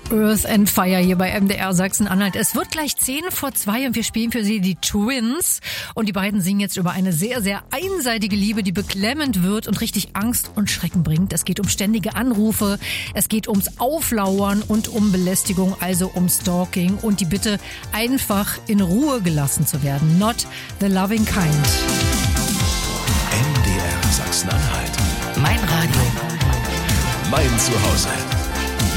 Earth and Fire hier bei MDR Sachsen-Anhalt. Es wird gleich 1:10 und wir spielen für Sie die Twins. Und die beiden singen jetzt über eine sehr, sehr einseitige Liebe, die beklemmend wird und richtig Angst und Schrecken bringt. Es geht um ständige Anrufe, es geht ums Auflauern und um Belästigung, also um Stalking und die Bitte, einfach in Ruhe gelassen zu werden. Not the loving kind. MDR Sachsen-Anhalt. Mein Radio. Mein Zuhause.